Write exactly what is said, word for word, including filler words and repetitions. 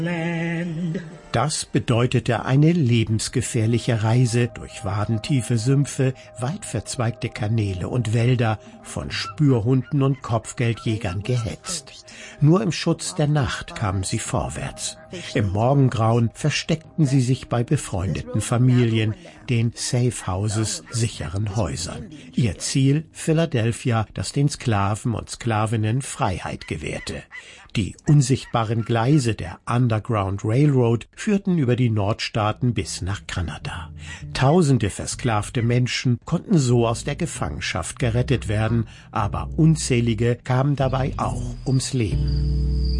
Das bedeutete eine lebensgefährliche Reise durch wadentiefe Sümpfe, weit verzweigte Kanäle und Wälder, von Spürhunden und Kopfgeldjägern gehetzt. Nur im Schutz der Nacht kamen sie vorwärts. Im Morgengrauen versteckten sie sich bei befreundeten Familien, den Safe Houses, sicheren Häusern. Ihr Ziel Philadelphia, das den Sklaven und Sklavinnen Freiheit gewährte. Die unsichtbaren Gleise der Underground Railroad führten über die Nordstaaten bis nach Kanada. Tausende versklavte Menschen konnten so aus der Gefangenschaft gerettet werden, aber unzählige kamen dabei auch ums Leben.